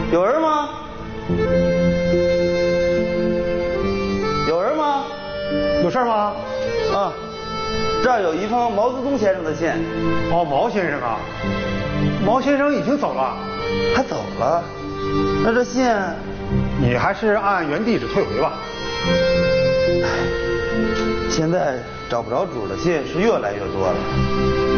有人吗？有人吗？ 有事吗？ 啊，这儿有一封毛泽东先生的信。 哦，毛先生啊，毛先生已经走了。 他走了？那这信， 你还是按原地址退回吧。 现在找不着主的信是越来越多了。